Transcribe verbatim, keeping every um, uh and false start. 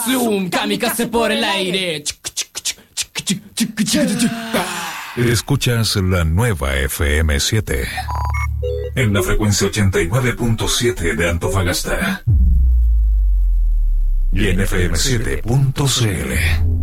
Zoom, kamikaze por el aire. Escuchas la nueva F M siete en la frecuencia ochenta y nueve punto siete de Antofagasta y en F M siete punto C L.